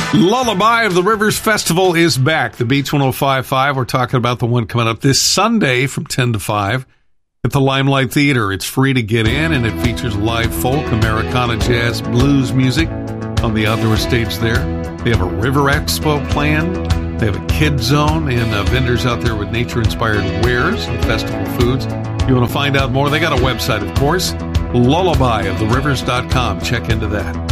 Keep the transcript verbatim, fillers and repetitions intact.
Lullaby of the Rivers Festival is back. The Beach one oh five point five. We're talking about the one coming up this Sunday from ten to five at the Limelight Theater. It's free to get in, and it features live folk, Americana, jazz, blues music on the outdoor stage there. They have a river expo planned. They have a kid zone and uh, vendors out there with nature-inspired wares and festival foods. If you want to find out more, they got a website, of course, lullaby of the rivers dot com. Check into that.